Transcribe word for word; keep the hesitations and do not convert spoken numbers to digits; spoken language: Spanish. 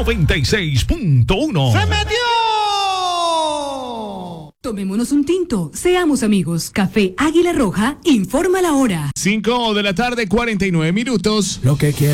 noventa y seis punto uno. ¡Se metió! Tomémonos un tinto, seamos amigos. Café Águila Roja, informa la hora. cinco de la tarde, cuarenta y nueve minutos. Lo que quiero.